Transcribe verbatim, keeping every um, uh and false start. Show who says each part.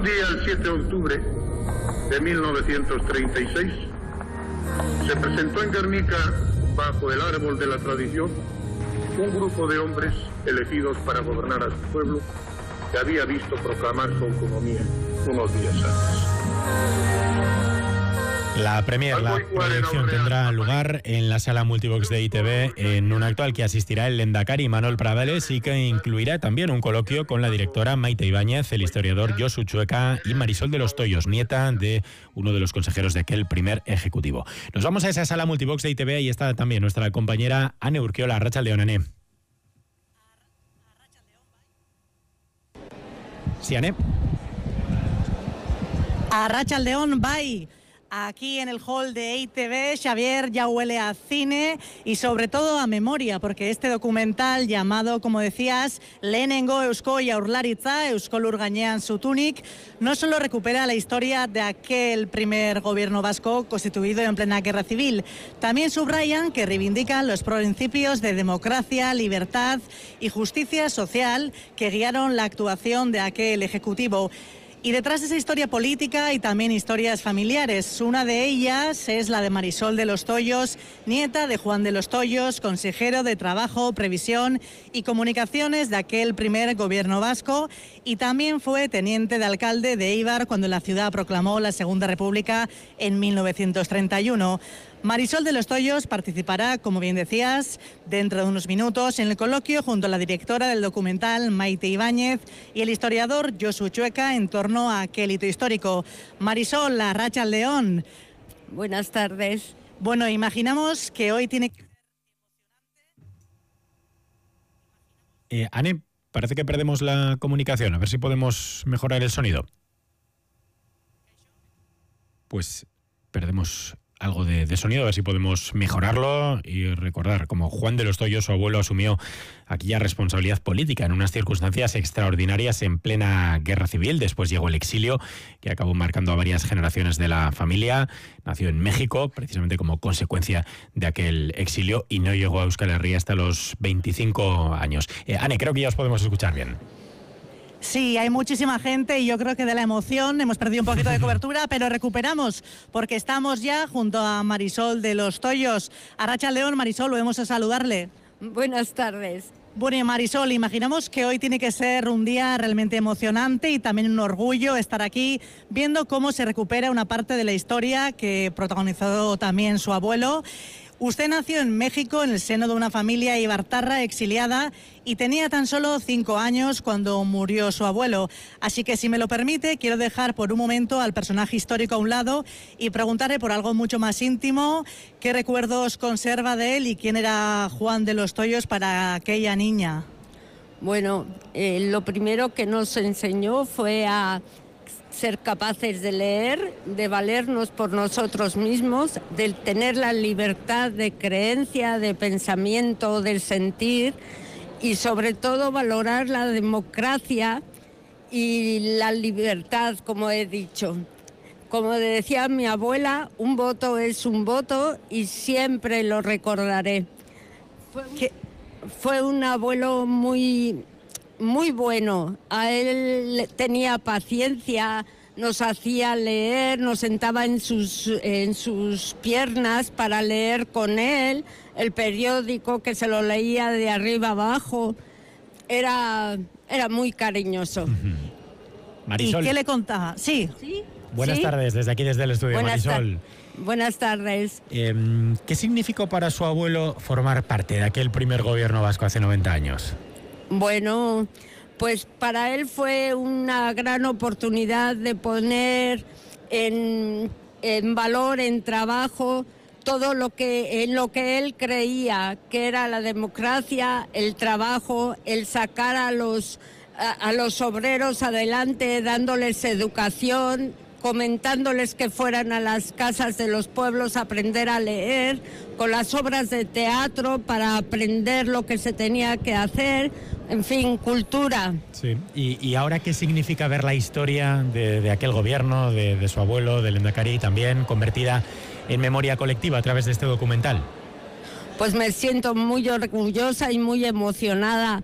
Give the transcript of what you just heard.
Speaker 1: día, el siete de octubre de mil novecientos treinta y seis, se presentó en Guernica, bajo el árbol de la tradición, un grupo de hombres elegidos para gobernar a su pueblo, que había visto proclamar su autonomía unos días antes.
Speaker 2: La premier, la proyección tendrá lugar en la sala Multivox de I T V en un acto al que asistirá el Lehendakari Manuel Pradales y que incluirá también un coloquio con la directora Maite Ibáñez, el historiador Josu Chueca y Marisol de los Toyos, nieta de uno de los consejeros de aquel primer ejecutivo. Nos vamos a esa sala Multivox de I T V y está también nuestra compañera Ane Urquiola. Arratsaldeon, Ane. Sí, Ane.
Speaker 3: Arratsaldeon, bai. Aquí en el hall de I T V, Xavier, ya huele a cine y sobre todo a memoria, porque este documental llamado, como decías, Lehenengo Eusko Jaurlaritza, Eusko Lur Gainean Zutunik, no solo recupera la historia de aquel primer gobierno vasco constituido en plena guerra civil, también subrayan que reivindican los principios de democracia, libertad y justicia social que guiaron la actuación de aquel ejecutivo. Y detrás de esa historia política hay también historias familiares. Una de ellas es la de Marisol de los Toyos, nieta de Juan de los Toyos, consejero de Trabajo, Previsión y Comunicaciones de aquel primer gobierno vasco, y también fue teniente de alcalde de Eibar cuando la ciudad proclamó la Segunda República en mil novecientos treinta y uno. Marisol de los Toyos participará, como bien decías, dentro de unos minutos en el coloquio junto a la directora del documental, Maite Ibáñez, y el historiador Josu Chueca en torno a aquel hito histórico. Marisol, arratsaldeon.
Speaker 4: Buenas tardes.
Speaker 3: Bueno, imaginamos que hoy tiene que ser emocionante.
Speaker 2: Eh, Ane, parece que perdemos la comunicación. A ver si podemos mejorar el sonido. Pues perdemos algo de, de sonido, a ver si podemos mejorarlo y recordar como Juan de los Toyos, su abuelo, asumió aquella responsabilidad política en unas circunstancias extraordinarias en plena guerra civil. Después llegó el exilio, que acabó marcando a varias generaciones de la familia. Nació en México, precisamente como consecuencia de aquel exilio, y no llegó a Euskal Herria hasta los veinticinco años. Eh, Ane, creo que ya os podemos escuchar bien.
Speaker 3: Sí, hay muchísima gente y yo creo que de la emoción hemos perdido un poquito de cobertura, pero recuperamos porque estamos ya junto a Marisol de los Toyos. Arratsaldeon, Marisol, volvemos a saludarle.
Speaker 4: Buenas tardes.
Speaker 3: Bueno, Marisol, imaginamos que hoy tiene que ser un día realmente emocionante y también un orgullo estar aquí viendo cómo se recupera una parte de la historia que protagonizó también su abuelo. Usted nació en México en el seno de una familia ibartarra exiliada y tenía tan solo cinco años cuando murió su abuelo. Así que, si me lo permite, quiero dejar por un momento al personaje histórico a un lado y preguntarle por algo mucho más íntimo. ¿Qué recuerdos conserva de él y quién era Juan de los Toyos para aquella niña?
Speaker 4: Bueno, eh, lo primero que nos enseñó fue a ser capaces de leer, de valernos por nosotros mismos, de tener la libertad de creencia, de pensamiento, del sentir y sobre todo valorar la democracia y la libertad, como he dicho. Como decía mi abuela, un voto es un voto y siempre lo recordaré. Fue un, fue un abuelo muy... muy bueno. A él tenía paciencia, nos hacía leer, nos sentaba en sus, en sus piernas para leer con él el periódico, que se lo leía de arriba abajo. Era, era muy cariñoso.
Speaker 2: Uh-huh. Marisol.
Speaker 3: ¿Y qué le contaba? Sí.
Speaker 4: ¿Sí?
Speaker 2: Buenas
Speaker 4: ¿Sí?
Speaker 2: tardes, desde aquí, desde el estudio.
Speaker 4: Buenas
Speaker 2: Marisol.
Speaker 4: Ta- buenas tardes.
Speaker 2: Eh, ¿Qué significó para su abuelo formar parte de aquel primer gobierno vasco hace noventa años?
Speaker 4: Bueno, pues para él fue una gran oportunidad de poner en, en valor, en trabajo, todo lo que, en lo que él creía, que era la democracia, el trabajo, el sacar a los, a, a los obreros adelante, dándoles educación, comentándoles que fueran a las casas de los pueblos a aprender a leer, con las obras de teatro para aprender lo que se tenía que hacer, en fin, cultura.
Speaker 2: Sí. ¿Y, y ahora qué significa ver la historia de, de aquel gobierno, de, de su abuelo, del Lehendakari, también convertida en memoria colectiva a través de este documental?
Speaker 4: Pues me siento muy orgullosa y muy emocionada